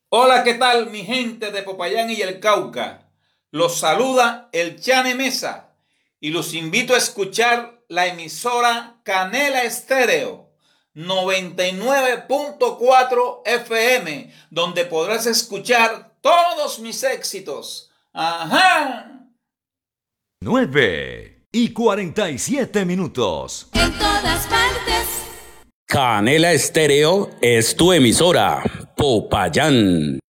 Hola, ¿qué tal mi gente de Popayán y el Cauca? Los saluda el Chane Mesa y los invito a escuchar la emisora Canela Estéreo 99.4 FM, donde podrás escuchar todos mis éxitos. ¡Ajá! 9:47. En todas partes. Canela Estéreo es tu emisora. Popayán.